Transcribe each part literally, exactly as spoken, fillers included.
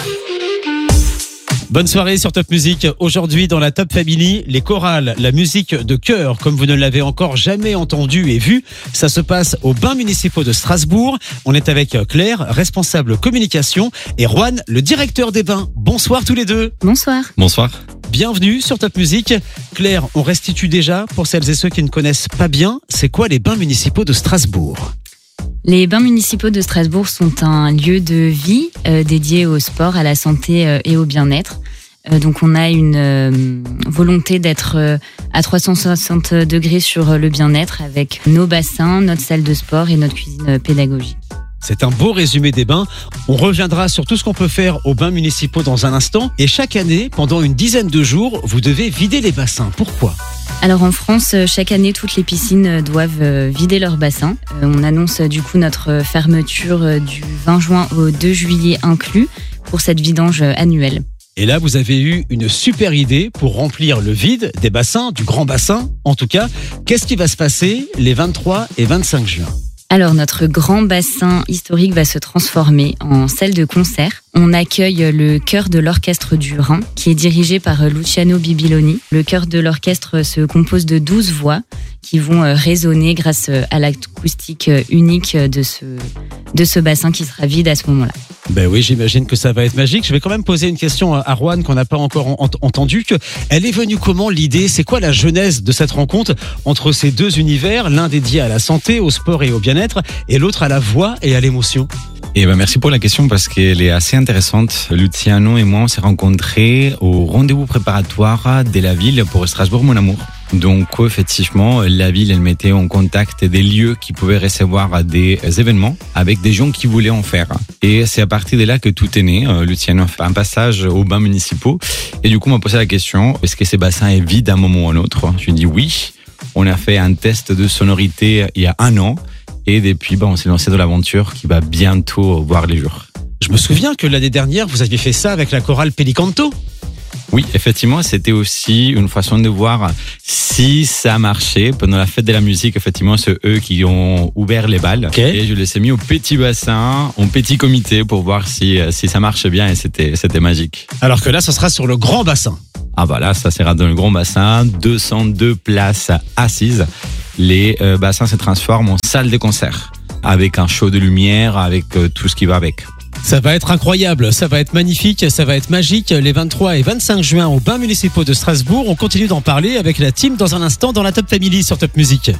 Bonne soirée sur Top Music. Aujourd'hui, dans la Top Family, les chorales, la musique de chœur, comme vous ne l'avez encore jamais entendu et vu, ça se passe aux Bains municipaux de Strasbourg. On est avec Claire, responsable communication, et Juan, le directeur des bains. Bonsoir tous les deux. Bonsoir. Bonsoir. Bienvenue sur Top Music. Claire, on restitue déjà, pour celles et ceux qui ne connaissent pas bien, c'est quoi les Bains municipaux de Strasbourg ? Les bains municipaux de Strasbourg sont un lieu de vie euh, dédié au sport, à la santé euh, et au bien-être. Euh, donc on a une euh, volonté d'être euh, à trois cent soixante degrés sur le bien-être avec nos bassins, notre salle de sport et notre cuisine pédagogique. C'est un beau résumé des bains. On reviendra sur tout ce qu'on peut faire aux bains municipaux dans un instant. Et chaque année, pendant une dizaine de jours, vous devez vider les bassins. Pourquoi ? Alors en France, chaque année, toutes les piscines doivent vider leurs bassins. On annonce du coup notre fermeture du vingt juin au deux juillet inclus pour cette vidange annuelle. Et là, vous avez eu une super idée pour remplir le vide des bassins, du grand bassin en tout cas. Qu'est-ce qui va se passer les vingt-trois et vingt-cinq juin ? Alors, notre grand bassin historique va se transformer en salle de concert. On accueille le chœur de l'orchestre du Rhin, qui est dirigé par Luciano Bibiloni. Le chœur de l'orchestre se compose de douze voix qui vont résonner grâce à l'acoustique unique de ce, de ce bassin qui sera vide à ce moment-là. Ben oui, j'imagine que ça va être magique. Je vais quand même poser une question à Juan qu'on n'a pas encore ent- entendu. Elle est venue comment l'idée ? C'est quoi la genèse de cette rencontre entre ces deux univers, l'un dédié à la santé, au sport et au bien-être, et l'autre à la voix et à l'émotion ? Et ben merci pour la question parce qu'elle est assez intéressante. Luciano et moi on s'est rencontrés au rendez-vous préparatoire de la ville pour Strasbourg Mon Amour. Donc effectivement, la ville elle mettait en contact des lieux qui pouvaient recevoir des événements avec des gens qui voulaient en faire. Et c'est à partir de là que tout est né. Luciano a fait un passage aux bains municipaux et du coup on m'a posé la question, est-ce que ces bassins est vide à un moment ou à un autre ? Je lui ai dit oui. On a fait un test de sonorité il y a un an. Et depuis, bah, on s'est lancé dans l'aventure qui va bientôt voir les jours. Je me souviens que l'année dernière, vous aviez fait ça avec la chorale Pelicanto. Oui, effectivement, c'était aussi une façon de voir si ça marchait. Pendant la fête de la musique, effectivement, c'est eux qui ont ouvert les balles. Okay. Et je les ai mis au petit bassin, en petit comité pour voir si, si ça marche bien et c'était, c'était magique. Alors que là, ce sera sur le grand bassin. Ah bah là, ça sera dans le grand bassin, deux cent deux places assises. Les euh, bassins se transforment en salle de concert avec un show de lumière, avec euh, tout ce qui va avec. Ça va être incroyable, ça va être magnifique, ça va être magique. Les vingt-trois et vingt-cinq juin aux Bains municipaux de Strasbourg. On continue d'en parler avec la team dans un instant dans la Top Family sur Top Music.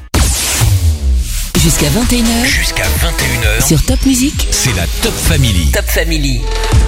Jusqu'à vingt et une heures. Jusqu'à vingt et une heures. Sur Top Music. C'est la Top Family. Top Family.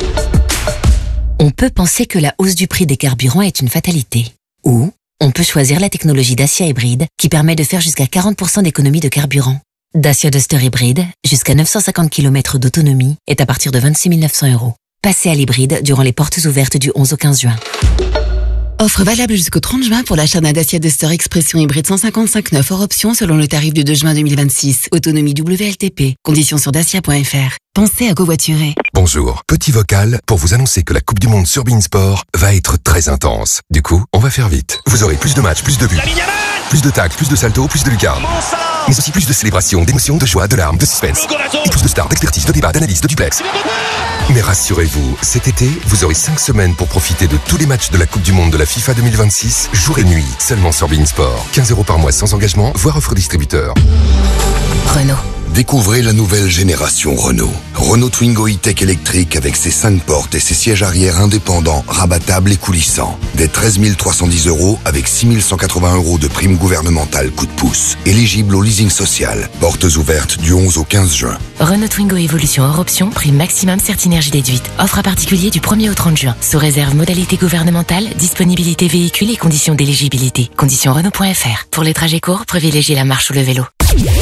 On peut penser que la hausse du prix des carburants est une fatalité. Ou on peut choisir la technologie Dacia Hybride qui permet de faire jusqu'à quarante pour cent d'économie de carburant. Dacia Duster Hybride, jusqu'à neuf cent cinquante kilomètres d'autonomie, est à partir de vingt-six mille neuf cents euros. Passez à l'hybride durant les portes ouvertes du onze au quinze juin. Offre valable jusqu'au trente juin pour l'achat d'un Dacia Duster Expression Hybride cent cinquante-cinq neuf hors option selon le tarif du deux juin deux mille vingt-six. Autonomie W L T P. Conditions sur dacia point f r. Pensez à covoiturer. Bonjour, petit vocal pour vous annoncer que la Coupe du Monde sur Beansport va être très intense. Du coup, on va faire vite. Vous aurez plus de matchs, plus de buts, plus de tacles, plus de saltos, plus de lucarnes. Mais aussi plus de célébrations, d'émotions, de joie, de larmes, de suspense. Et plus de stars, d'expertise, de débat, d'analyse, de duplex. Mais rassurez-vous, cet été, vous aurez cinq semaines pour profiter de tous les matchs de la Coupe du Monde de la FIFA deux mille vingt-six, jour et nuit, seulement sur Beansport. quinze euros par mois sans engagement, voire offre distributeur. Renault. Découvrez la nouvelle génération Renault. Renault Twingo E-Tech électrique avec ses cinq portes et ses sièges arrière indépendants, rabattables et coulissants. Dès treize mille trois cent dix euros avec six mille cent quatre-vingts euros de prime gouvernementale coup de pouce. Éligible au leasing social. Portes ouvertes du onze au quinze juin. Renault Twingo Évolution hors option, prime maximum Certinergie déduite. Offre à particulier du premier au trente juin. Sous réserve modalité gouvernementale, disponibilité véhicule et conditions d'éligibilité. Conditions Renault point f r. Pour les trajets courts, privilégiez la marche ou le vélo.